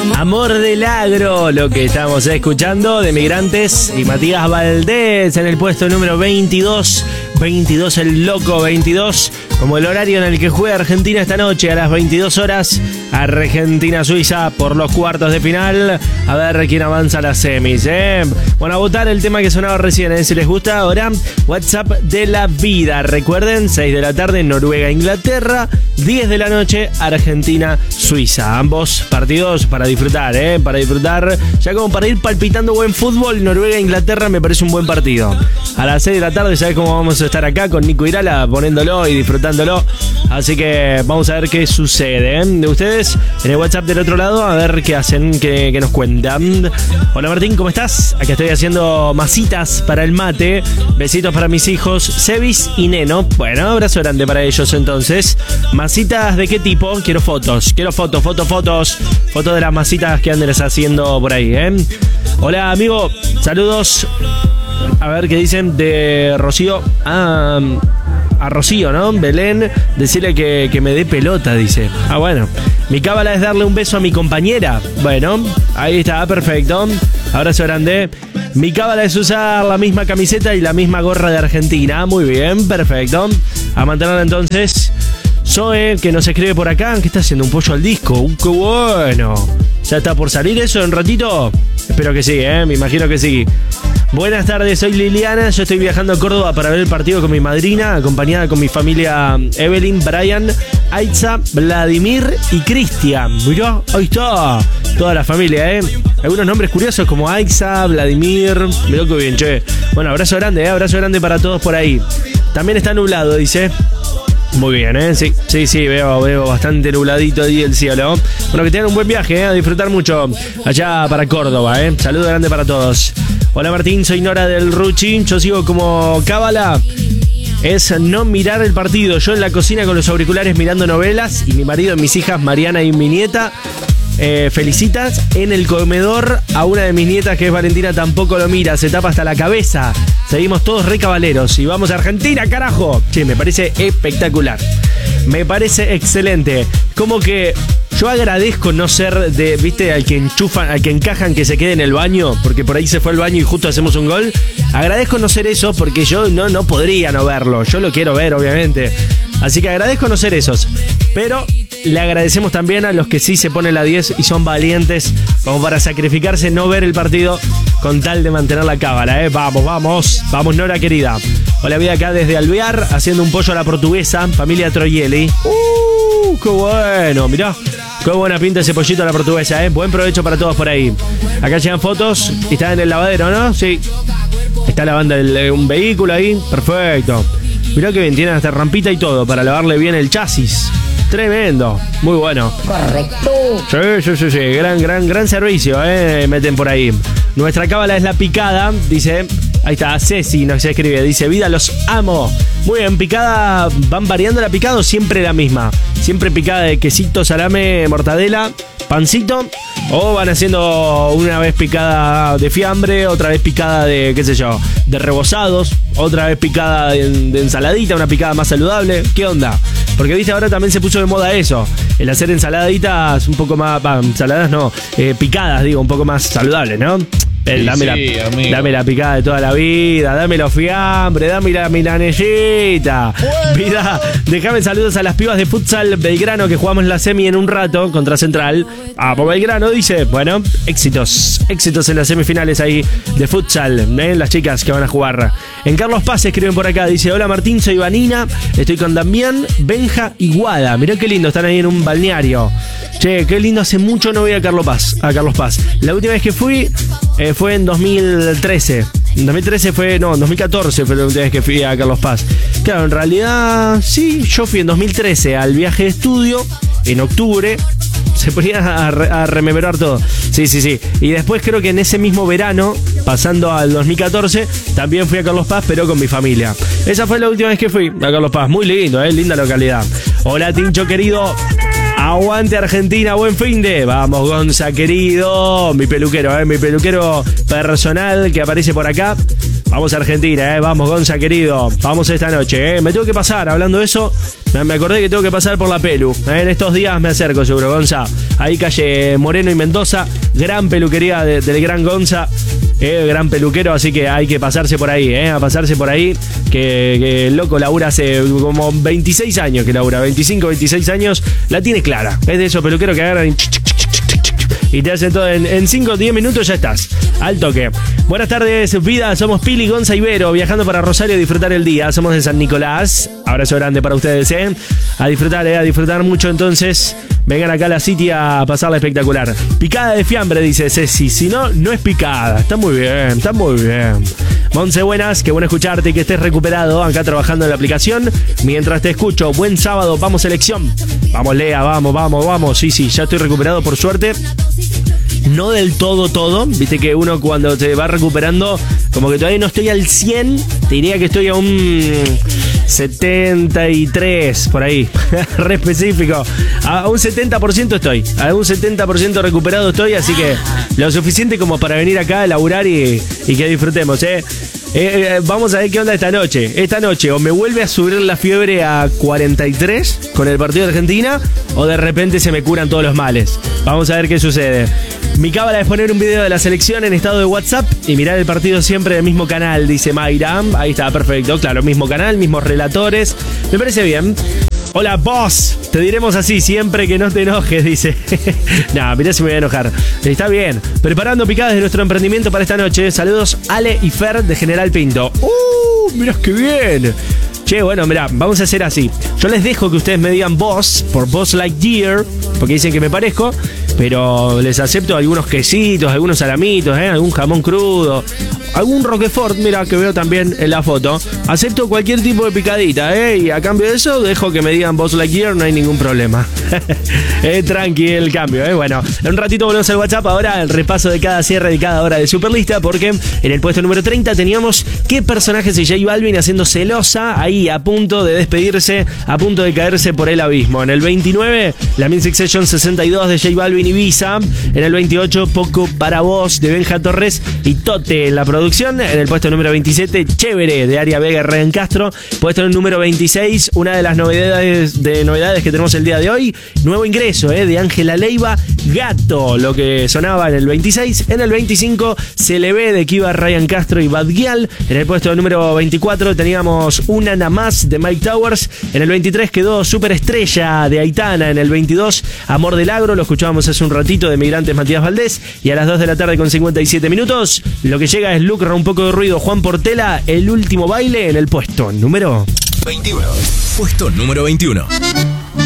Amor del Agro, lo que estamos escuchando de Migrantes y Matías Valdés en el puesto número 22. 22 el loco, 22 como el horario en el que juega Argentina esta noche a las 22 horas. Argentina-Suiza por los cuartos de final. A ver quién avanza a las semis, Bueno, a votar el tema que sonaba recién, si les gusta. Ahora, WhatsApp de la vida. Recuerden, 6 de la tarde, Noruega-Inglaterra. 10 de la noche, Argentina-Suiza. Ambos partidos para disfrutar, para disfrutar. Ya como para ir palpitando buen fútbol, Noruega-Inglaterra me parece un buen partido. A las 6 de la tarde, ¿sabes cómo vamos a estar acá con Nico Irala poniéndolo y disfrutándolo? Así que vamos a ver qué sucede, de ustedes en el WhatsApp del otro lado, a ver qué hacen, qué nos cuentan. Hola Martín, ¿cómo estás? Acá estoy haciendo masitas para el mate. Besitos para mis hijos, Sebis y Neno. Bueno, abrazo grande para ellos entonces. ¿Masitas de qué tipo? Quiero fotos. Fotos de las masitas que andes haciendo por ahí, Hola amigo, saludos. A ver qué dicen de Rocío. A Rocío, ¿no? Belén, decirle que me dé pelota, dice. Bueno. Mi cábala es darle un beso a mi compañera. Bueno, ahí está, perfecto. Abrazo grande. Mi cábala es usar la misma camiseta y la misma gorra de Argentina. Muy bien, perfecto. A mantenerla entonces. Zoe, que nos escribe por acá, que está haciendo un pollo al disco. ¡Qué bueno! ¿Ya está por salir eso en ratito? Espero que sí, me imagino que sí. Buenas tardes, soy Liliana, yo estoy viajando a Córdoba para ver el partido con mi madrina, acompañada con mi familia Evelyn, Brian, Aitza, Vladimir y Cristian. Mirá, ahí está, toda la familia, Algunos nombres curiosos como Aitza, Vladimir, mirá que bien, che. Bueno, abrazo grande para todos por ahí. También está nublado, dice. Muy bien, sí, veo bastante nubladito ahí el cielo. Bueno, que tengan un buen viaje, a disfrutar mucho allá para Córdoba, Saludo grande para todos. Hola Martín, soy Nora del Ruchi. Yo sigo como cábala. Es no mirar el partido. Yo en la cocina con los auriculares mirando novelas y mi marido y mis hijas Mariana y mi nieta felicitas. En el comedor a una de mis nietas que es Valentina tampoco lo mira, se tapa hasta la cabeza. Seguimos todos re cabaleros y vamos a Argentina, carajo. Che, me parece espectacular. Me parece excelente. Como que yo agradezco no ser de, viste, al que enchufan, al que encajan que se quede en el baño, porque por ahí se fue al baño y justo hacemos un gol. Agradezco no ser eso porque yo no podría no verlo. Yo lo quiero ver, obviamente. Así que agradezco no ser esos. Pero le agradecemos también a los que sí se ponen la 10 y son valientes como para sacrificarse, no ver el partido con tal de mantener la cábala, Vamos Nora querida. Hola, vida acá desde Alvear haciendo un pollo a la portuguesa, familia Troyelli. Qué bueno, mirá. Qué buena pinta ese pollito a la portuguesa, Buen provecho para todos por ahí. Acá llegan fotos y está en el lavadero, ¿no? Sí. Está lavando un vehículo ahí. Perfecto. Mirá que bien, tienen hasta rampita y todo para lavarle bien el chasis. Tremendo, muy bueno. Correcto. Sí. Gran servicio, meten por ahí. Nuestra cábala es la picada, dice. Ahí está, Ceci nos escribe, dice, vida, los amo. Muy bien, picada, ¿van variando la picada o siempre la misma? Siempre picada de quesito, salame, mortadela, pancito. O van haciendo una vez picada de fiambre, otra vez picada de, qué sé yo, de rebozados, otra vez picada de ensaladita, una picada más saludable. ¿Qué onda? Porque viste, ahora también se puso de moda eso, el hacer ensaladitas un poco más, ensaladas no, picadas, digo, un poco más saludables, ¿no? Dame la picada de toda la vida, dame los fiambres, dame la milanesita. Vida, déjame saludos a las pibas de futsal Belgrano que jugamos la semi en un rato contra Central. Por Belgrano, dice. Bueno, éxitos en las semifinales ahí de futsal, las chicas que van a jugar. En Carlos Paz escriben por acá, dice, hola Martín, soy Vanina, estoy con Damián, Benja y Guada. Mirá qué lindo, están ahí en un balneario. Che, qué lindo, hace mucho no voy a Carlos Paz. La última vez que fui fue en 2013. En 2013 2014 fue la última vez que fui a Carlos Paz. Claro, en realidad, sí, yo fui en 2013 al viaje de estudio, en octubre. Se ponía a rememorar todo. Sí. Y después creo que en ese mismo verano, pasando al 2014, también fui a Carlos Paz, pero con mi familia. Esa fue la última vez que fui a Carlos Paz. Muy lindo, linda localidad. Hola, Tincho querido. Aguante Argentina, buen fin de. Vamos, Gonza, querido. Mi peluquero personal que aparece por acá. Vamos Argentina, vamos Gonza, querido. Vamos esta noche, Me tengo que pasar, hablando de eso, me acordé que tengo que pasar por la pelu. En estos días me acerco seguro, Gonza. Ahí calle Moreno y Mendoza, gran peluquería del gran Gonza. Gran peluquero, así que hay que pasarse por ahí, a pasarse por ahí, que el loco labura hace como 26 años que labura, 25, 26 años, la tiene clara. Es de esos peluqueros que agarran y te hacen todo en 5 o 10 minutos, ya estás, al toque. Buenas tardes, vida, somos Pili, Gonza y Vero, viajando para Rosario a disfrutar el día. Somos de San Nicolás, abrazo grande para ustedes, a disfrutar mucho. Entonces, vengan acá a la City a pasarla espectacular. Picada de fiambre, dice Ceci, si no, no es picada. Está muy bien. Monse, buenas, qué bueno escucharte y que estés recuperado acá trabajando en la aplicación. Mientras te escucho, buen sábado, vamos selección. Vamos Lea, vamos. Sí, ya estoy recuperado por suerte. No del todo, viste que uno cuando te va recuperando, como que todavía no estoy al 100, te diría que estoy a un 73, por ahí, re específico, a un 70% estoy, a un 70% recuperado estoy, así que lo suficiente como para venir acá a laburar y que disfrutemos, vamos a ver qué onda esta noche, o me vuelve a subir la fiebre a 43 con el partido de Argentina, o de repente se me curan todos los males. Vamos a ver qué sucede. Mi cábala es poner un video de la selección en estado de WhatsApp y mirar el partido siempre del mismo canal, dice Mayra. Ahí está, perfecto, claro, mismo canal, mismos relatores. Me parece bien. Hola, boss. Te diremos así siempre que no te enojes, dice. No, mirá si me voy a enojar. Está bien. Preparando picadas de nuestro emprendimiento para esta noche. Saludos, Ale y Fer de General Pinto. Mirá qué bien. Che, bueno, mirá, vamos a hacer así. Yo les dejo que ustedes me digan boss, por Buzz Lightyear, porque dicen que me parezco, pero les acepto algunos quesitos, algunos salamitos, algún jamón crudo, algún Roquefort, mira, que veo también en la foto. Acepto cualquier tipo de picadita, y a cambio de eso dejo que me digan Buzz Lightyear, no hay ningún problema. Tranqui el cambio, Bueno, en un ratito volvemos al WhatsApp. Ahora el repaso de cada cierre de cada hora de Superlista, porque en el puesto número 30 teníamos qué personaje es J Balvin haciendo celosa, ahí a punto de despedirse, a punto de caerse por el abismo. En el 29, la Music Session 62 de J Balvin y Visa. En el 28, Poco para Vos de Benja Torres y Tote en la producción. En el puesto número 27, Chévere de Aria Vega y Ryan Castro. Puesto en el número 26, una de las novedades que tenemos el día de hoy, nuevo ingreso de Ángela Leiva, Gato, lo que sonaba en el 26. En el 25, Se le ve de Kiva, Ryan Castro y Bad Gyal. En el puesto número 24 teníamos Una Nada Más de Mike Towers. En el 23 quedó Superestrella de Aitana. En el 22, Amor del Agro, lo escuchábamos hace un ratito, de Migrantes, Matías Valdés. Y a las 2 de la tarde con 57 minutos, lo que llega es Lucra, Un Poco de Ruido, Juan Portela, El Último Baile, en el puesto número 21. Puesto número 21.